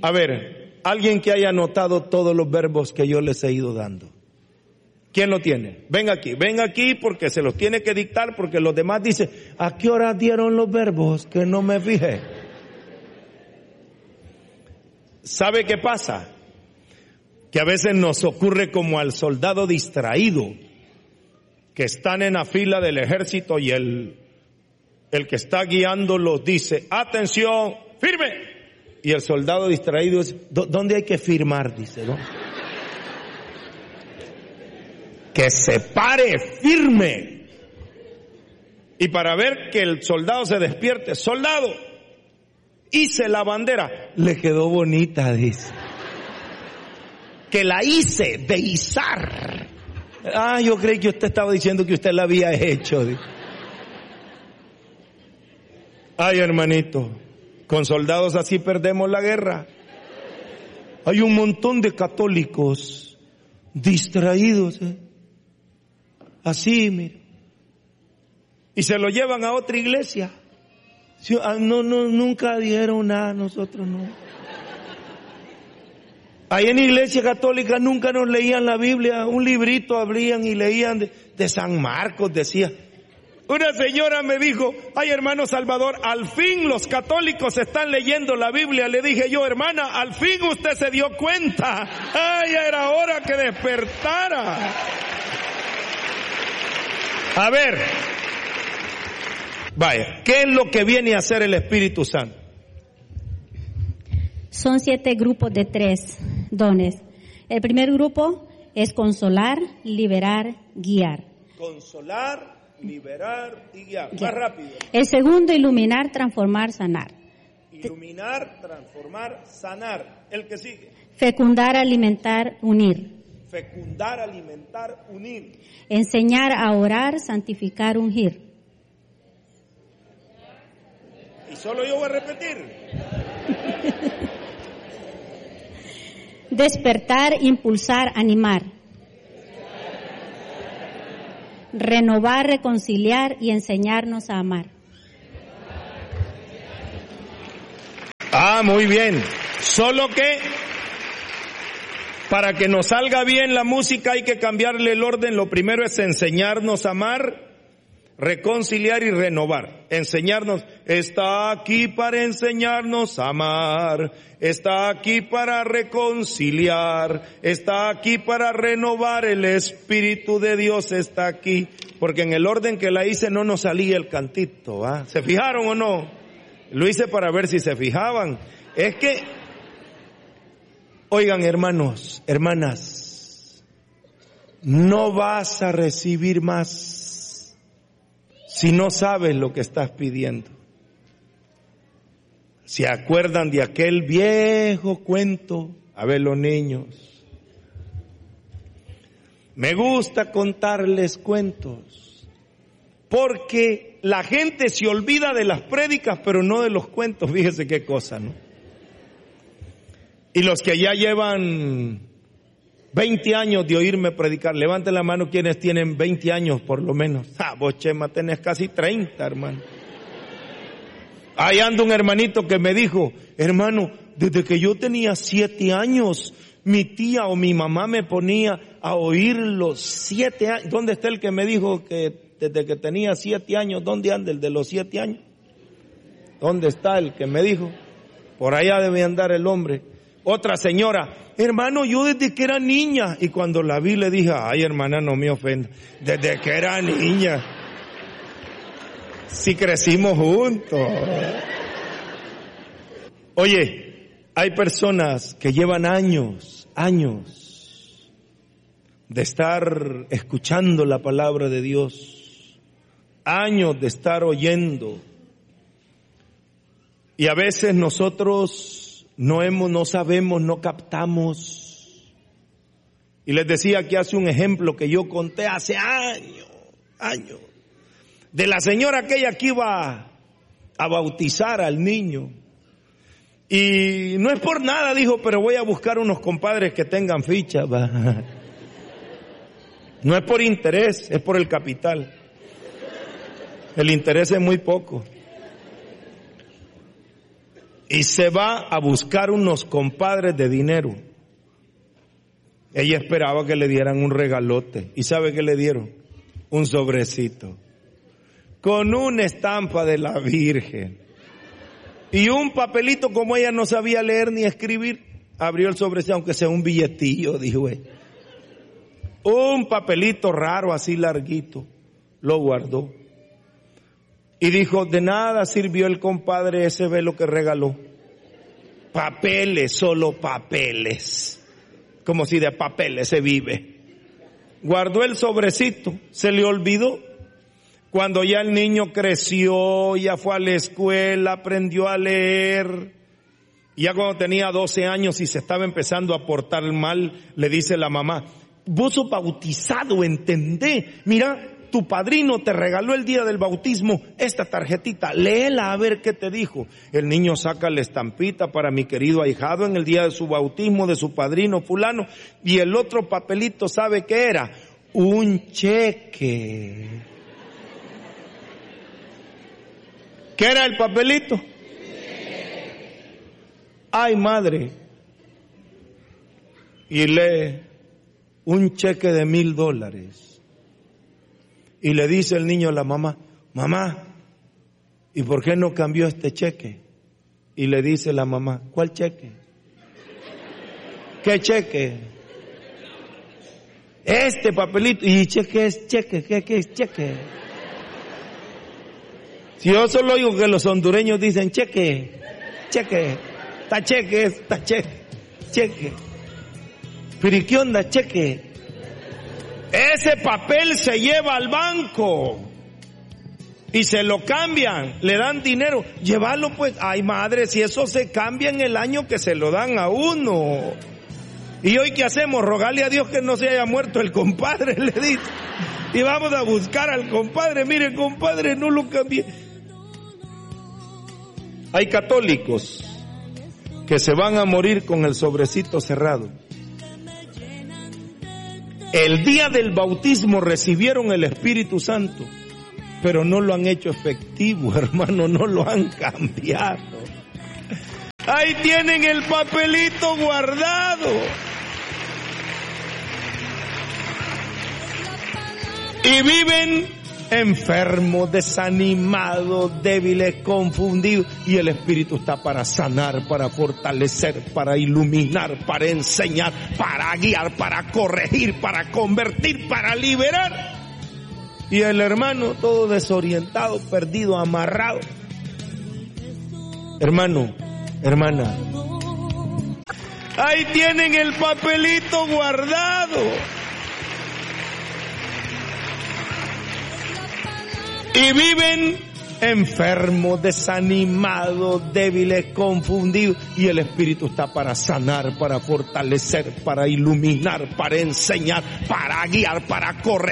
A ver, alguien que haya anotado todos los verbos que yo les he ido dando. ¿Quién lo tiene? Venga aquí porque se los tiene que dictar, porque los demás dicen, ¿a qué hora dieron los verbos? Que no me fijé. ¿Sabe qué pasa? Que a veces nos ocurre como al soldado distraído, que están en la fila del ejército y el que está guiándolos dice, atención, firme. Y el soldado distraído dice, ¿dónde hay que firmar? Dice, ¿no? Que se pare firme. Y para ver que el soldado se despierte, soldado, hice la bandera. Le quedó bonita, dice. Que la hice de izar. Ah, yo creí que usted estaba diciendo que usted la había hecho. Dice. Ay, hermanito, con soldados así perdemos la guerra. Hay un montón de católicos distraídos, así, mire, y se lo llevan a otra iglesia. No, nunca dijeron nada, nosotros no. Ahí en la iglesia católica nunca nos leían la Biblia, un librito abrían y leían de San Marcos, decía. Una señora me dijo, ay hermano Salvador, al fin los católicos están leyendo la Biblia. Le dije yo, hermana, al fin usted se dio cuenta. Ay, era hora que despertara. A ver, vaya, ¿qué es lo que viene a hacer el Espíritu Santo? Son 7 grupos de 3 dones. El primer grupo es consolar, liberar, guiar. Consolar, liberar y guiar. Más rápido. El segundo, iluminar, transformar, sanar. Iluminar, transformar, sanar. El que sigue. Fecundar, alimentar, unir. Fecundar, alimentar, unir. Enseñar a orar, santificar, ungir. Y solo yo voy a repetir. Despertar, impulsar, animar. Renovar, reconciliar y enseñarnos a amar. Ah, muy bien. Solo que para que nos salga bien la música hay que cambiarle el orden. Lo primero es enseñarnos a amar, reconciliar y renovar. Enseñarnos, está aquí para enseñarnos a amar, está aquí para reconciliar, está aquí para renovar, el Espíritu de Dios está aquí. Porque en el orden que la hice no nos salía el cantito, ¿va? ¿Se fijaron o no? Lo hice para ver si se fijaban. Es que, oigan hermanos, hermanas, no vas a recibir más si no sabes lo que estás pidiendo. ¿Se acuerdan de aquel viejo cuento? A ver, los niños. Me gusta contarles cuentos, porque la gente se olvida de las prédicas, pero no de los cuentos. Fíjese qué cosa, ¿no? Y los que ya llevan 20 años de oírme predicar, levanten la mano quienes tienen 20 años por lo menos. Vos, Chema, tenés casi 30, hermano. Ahí anda un hermanito que me dijo, hermano, desde que yo tenía 7 años, mi tía o mi mamá me ponía a oír los 7 años. ¿Dónde está el que me dijo que desde que tenía 7 años, dónde anda el de los 7 años? ¿Dónde está el que me dijo? Por allá debe andar el hombre. Otra señora, hermano, yo desde que era niña. Y cuando la vi le dije, ay hermana, no me ofenda. Desde que era niña. Si crecimos juntos. Oye, hay personas que llevan años de estar escuchando la palabra de Dios. Años de estar oyendo. Y a veces nosotros no sabemos, no captamos. Y les decía que hace un ejemplo que yo conté hace años, de la señora aquella que iba a bautizar al niño. Y no es por nada, dijo, pero voy a buscar unos compadres que tengan ficha. No es por interés, es por el capital. El interés es muy poco. y se va a buscar unos compadres de dinero. Ella esperaba que le dieran un regalote. ¿Y sabe qué le dieron? Un sobrecito con una estampa de la Virgen y un papelito. Como ella no sabía leer ni escribir, abrió el sobrecito, aunque sea un billetillo, dijo ella. Un papelito raro, así larguito, lo guardó. Y dijo, de nada sirvió el compadre ese, ve lo que regaló. Papeles, solo papeles. Como si de papeles se vive. Guardó el sobrecito, se le olvidó. Cuando ya el niño creció, ya fue a la escuela, aprendió a leer. Ya cuando tenía 12 años y se estaba empezando a portar mal, le dice la mamá, vos sos bautizado, ¿entendés? Mira, tu padrino te regaló el día del bautismo esta tarjetita, léela a ver qué te dijo. El niño saca la estampita para mi querido ahijado en el día de su bautismo de su padrino fulano, y el otro papelito, ¿sabe qué era? Un cheque. ¿Qué era el papelito? Ay, madre. Y lee un cheque de $1,000. Y le dice el niño a la mamá, mamá, ¿y por qué no cambió este cheque? Y le dice la mamá, ¿cuál cheque? ¿Qué cheque? Este papelito. ¿Y cheque es cheque? ¿Qué es cheque? Si yo solo oigo que los hondureños dicen cheque, cheque, está cheque, está cheque, cheque. Pero ¿y qué onda cheque? Ese papel se lleva al banco y se lo cambian, le dan dinero. Llévalo pues. Ay, madre, si eso se cambia en el año que se lo dan a uno. ¿Y hoy qué hacemos? Rogarle a Dios que no se haya muerto el compadre, le dice. Y vamos a buscar al compadre. Mire, compadre, no lo cambié. Hay católicos que se van a morir con el sobrecito cerrado. El día del bautismo recibieron el Espíritu Santo, pero no lo han hecho efectivo, hermano, no lo han cambiado. Ahí tienen el papelito guardado. Y viven enfermos, desanimados, débiles, confundidos. Y el Espíritu está para sanar, para fortalecer, para iluminar, para enseñar, para guiar, para corregir, para convertir, para liberar. Y el hermano todo desorientado, perdido, amarrado. Hermano, hermana, ahí tienen el papelito guardado. Y viven enfermos, desanimados, débiles, confundidos. Y el Espíritu está para sanar, para fortalecer, para iluminar, para enseñar, para guiar, para corregir.